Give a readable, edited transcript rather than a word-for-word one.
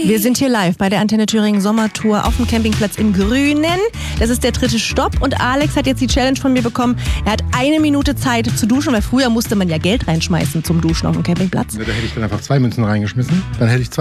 Wir sind hier live bei der Antenne Thüringen Sommertour auf dem Campingplatz in Grünen. Das ist der 3. Stopp und Alex hat jetzt die Challenge von mir bekommen. Er hat 1 Minute Zeit zu duschen, weil früher musste man ja Geld reinschmeißen zum Duschen auf dem Campingplatz. Da hätte ich dann einfach 2 Münzen reingeschmissen. Dann hätte ich 2